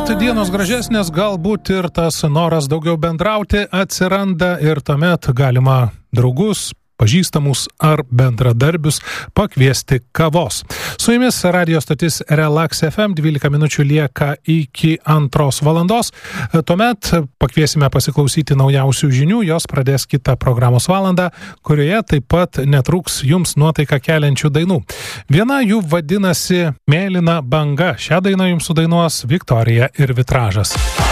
Kuomet dienos gražesnės, galbūt ir tas noras daugiau bendrauti atsiranda ir tuomet galima draugus, pažįstamus ar bendradarbius pakviesti kavos. Su jumis radio stotis Relax FM, 12 minučių lieka iki 2 valandos. Tuomet pakviesime pasiklausyti naujausių žinių, jos pradės kitą programos valandą, kurioje taip pat netruks jums nuotaiką keliančių dainų. Viena jų vadinasi Mėlyna banga. Šią dainą jums sudainuos Viktorija ir Vitražas.